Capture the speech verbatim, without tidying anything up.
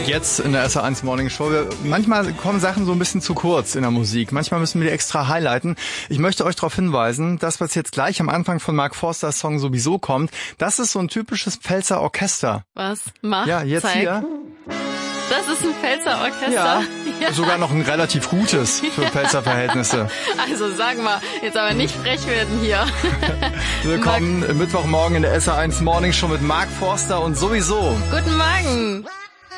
Jetzt in der S R eins Morning Show. Wir, manchmal kommen Sachen so ein bisschen zu kurz in der Musik. Manchmal müssen wir die extra highlighten. Ich möchte euch darauf hinweisen, das, was jetzt gleich am Anfang von Mark Forsters Song sowieso kommt, das ist so ein typisches Pfälzer Orchester. Was? Mach, Ja, jetzt zeig. hier. Das ist ein Pfälzer Orchester? Ja, Ja. sogar noch ein relativ gutes für Pfälzer Verhältnisse. Also sag mal, jetzt aber nicht frech werden hier. Willkommen Mittwochmorgen in der S R eins Morning Show mit Mark Forster und sowieso. Guten Morgen.